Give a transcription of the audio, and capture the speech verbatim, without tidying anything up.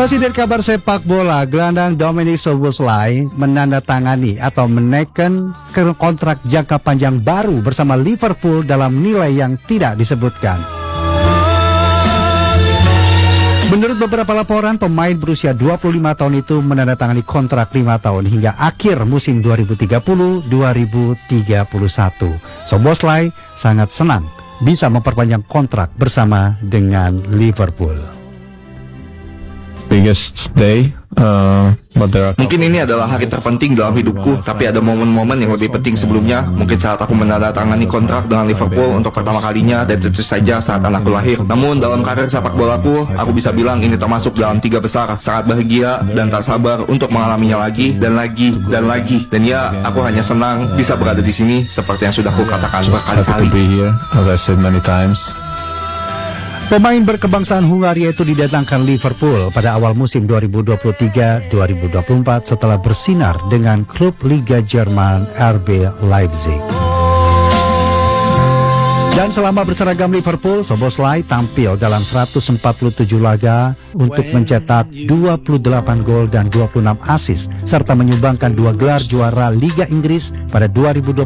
Masih dari kabar sepak bola, gelandang Dominik Szoboszlai menandatangani atau menaikkan kontrak jangka panjang baru bersama Liverpool dalam nilai yang tidak disebutkan. Menurut beberapa laporan, pemain berusia dua puluh lima tahun itu menandatangani kontrak lima tahun hingga akhir musim dua ribu tiga puluh dua ribu tiga puluh satu. Szoboszlai sangat senang bisa memperpanjang kontrak bersama dengan Liverpool. Biggest day, uh, but there are Mungkin ini adalah hari terpenting dalam hidupku, tapi ada momen-momen yang lebih penting sebelumnya. Mungkin saat aku menandatangani kontrak dengan Liverpool untuk pertama kalinya, dan tentu saja saat anakku lahir. Namun dalam karir sepak bolaku, aku bisa bilang ini termasuk dalam tiga besar. Sangat bahagia dan tak sabar untuk mengalaminya lagi dan lagi dan lagi. Dan ya, aku hanya senang bisa berada di sini seperti yang sudah aku katakan just happy to berkali-kali. be here, as I said many times. Pemain berkebangsaan Hungaria itu didatangkan Liverpool pada awal musim dua ribu dua puluh tiga dua ribu dua puluh empat setelah bersinar dengan klub Liga Jerman R B Leipzig. Dan selama berseragam Liverpool, Szoboszlai tampil dalam seratus empat puluh tujuh laga untuk mencetak dua puluh delapan gol dan dua puluh enam assist serta menyumbangkan dua gelar juara Liga Inggris pada dua ribu dua puluh